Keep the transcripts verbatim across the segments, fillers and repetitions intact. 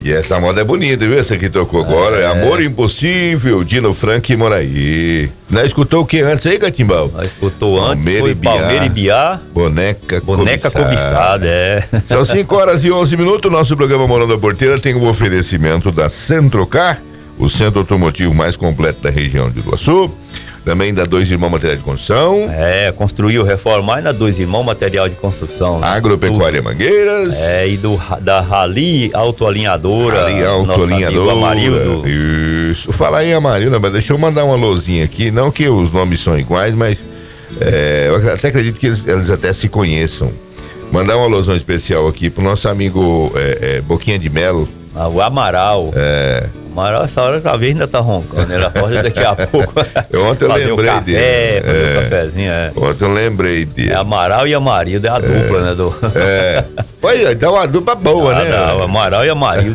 E essa moda é bonita, viu? Essa que tocou agora é, é Amor Impossível, Dino Frank e Moraí. Não escutou o que antes aí, Catimbau? Não escutou antes, foi Palmeira e Biá. Boneca Boneca cobiçada. cobiçada, é. São cinco horas e onze minutos, nosso programa Morando da Porteira tem o oferecimento da Centrocar, o centro automotivo mais completo da região de Iguaçu. Também da Dois Irmãos Material de Construção. É, construiu, reformar e na Dois Irmãos Material de Construção. Né? Agropecuária Mangueiras. É, e do, da Rally Autoalinhadora. Rally Autoalinhadora. Amarildo. Isso. Falar em Amarildo, mas deixa eu mandar uma alôzinha aqui. Não que os nomes são iguais, mas é, eu até acredito que eles, eles até se conheçam. Mandar uma alôzão especial aqui pro nosso amigo é, é, Boquinha de Melo. Ah, o Amaral. É. Amaral, essa hora talvez ainda tá roncando, né? Ela pode daqui a pouco. Ontem eu lembrei café, dele. Fazer é. um cafezinho, é. Ontem eu lembrei dele. É Amaral e Amarildo, é a dupla, é. né? Do... É. Olha, dá uma dupla boa, ah, né? Dá, o Amaral e Amarildo.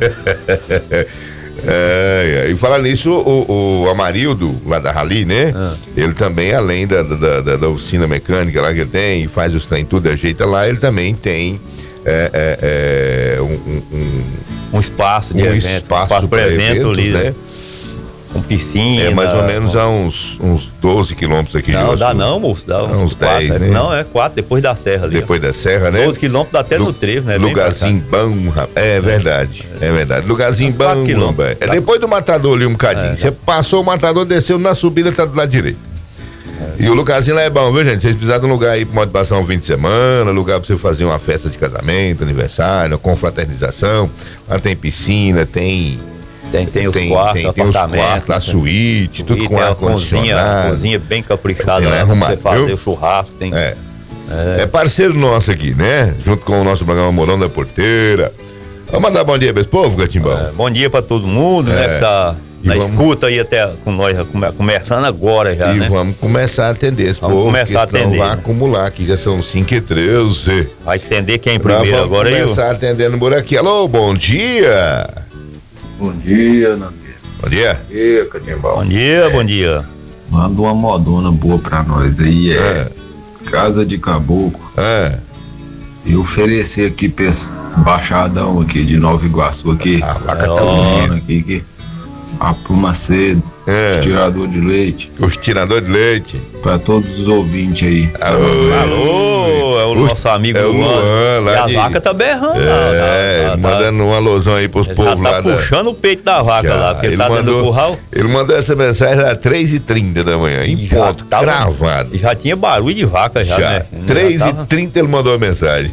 É, e falar nisso, o, o Amarildo, lá da Rally, né? Ah. Ele também, além da, da, da, da oficina mecânica lá que ele tem, e faz os trem tudo, ajeita lá, ele também tem é, é, é, um, um, um espaço de um evento, espaço, espaço para evento ali, né? Com piscina. É mais ou menos com... a uns, uns doze quilômetros aqui de Não, Iguaçu. dá não, moço, dá uns, uns quatro, dez, né? Não, é quatro, depois da serra ali. Depois ó. da serra, né? doze quilômetros dá até Lu, no trevo, né? Lugarzinho bom, rapaz. É verdade, é, é verdade. Lugarzinho bom, rapaz. É depois do Matador ali um bocadinho. Você é, passou o Matador, desceu na subida, tá do lado direito. É. E o lugarzinho lá é bom, viu, gente? Vocês precisam de um lugar aí pra pode passar um fim de semana, lugar pra você fazer uma festa de casamento, aniversário, confraternização. Lá tem piscina, tem... Tem, tem os tem, quartos, tem, tem os quartos, a suíte, tudo com ar-condicionado. Cozinha bem caprichada, né? Pra você fazer o churrasco. Tem... É. É. é parceiro nosso aqui, né? Junto com o nosso programa Morando da Porteira. Vamos mandar bom dia pra esse povo, Gatimbão? É, bom dia pra todo mundo, é. né? Que tá e na vamos... escuta aí até com nós, começando agora já, e né? E vamos começar a atender esse vamos povo, começar a atender. vai acumular, que já são cinco e treze. Vai atender quem primeiro agora aí? Vamos começar eu... atendendo por aqui. Alô, bom dia! Bom dia, Nanê. Bom dia. Bom dia, Catimbau. Bom dia, bom dia. Manda uma modona boa pra nós aí, é, é. Casa de Caboclo. É. E oferecer aqui pra esse baixadão aqui de Nova Iguaçu aqui. A vaca tá oh. aqui, aqui. A pluma cedo. É. Os tirador de leite. Os tirador de leite. Pra todos os ouvintes aí. Alô, Alô, é o os, nosso amigo é o Luan. Luan lá e a de... vaca tá berrando. É, tá, tá, mandando um alusão aí pros povos tá lá. Tá puxando da... o peito da vaca já, lá, porque ele tá mandou, dentro do curral. Ele mandou essa mensagem às três e trinta da manhã, em já ponto, tava, cravado. Já tinha barulho de vaca já, já. né? três e trinta ele mandou a mensagem.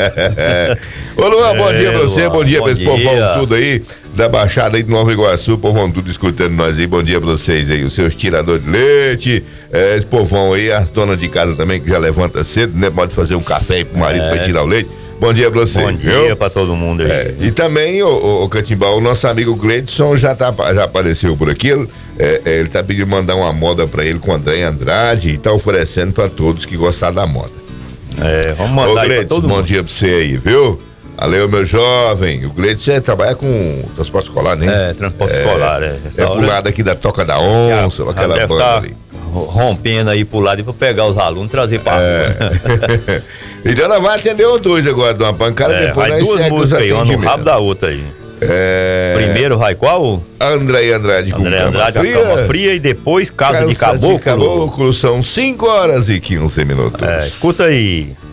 Ô Luan, é, bom dia pra você, Luan, bom dia bom pra esse povão tudo aí. Da Baixada aí de Nova Iguaçu, o povão tudo escutando nós aí, bom dia pra vocês aí, os seus tiradores de leite, é, esse povão aí, as donas de casa também que já levanta cedo, né, pode fazer um café aí pro marido é. pra tirar o leite, bom dia pra vocês. Bom dia viu? Pra todo mundo aí. É, e também, o, o, o Catimbau, o nosso amigo Gleidson já, tá, já apareceu por aqui, é, é, ele tá pedindo mandar uma moda pra ele com o André Andrade e tá oferecendo pra todos que gostar da moda. É, vamos mandar. Ô Gleidson, bom dia pra você aí, viu? Valeu, meu jovem. O Gleidson é, trabalha com transporte escolar, né? É, transporte é, escolar, é. Essa é hora... pro lado aqui da Toca da Onça, já, aquela já banda tá ali. Rompendo aí pro lado e pra pegar os alunos e trazer pra é. Então ela vai atender os dois agora, de uma pancada, é, depois vai duas músicas aí, uma no rabo da outra aí. É... Primeiro vai qual? André Andrade com André Andrade, Cama Fria. Cama Fria e depois Casa, Casa de Caboclo. de Caboclo, são cinco horas e quinze minutos. É, escuta aí.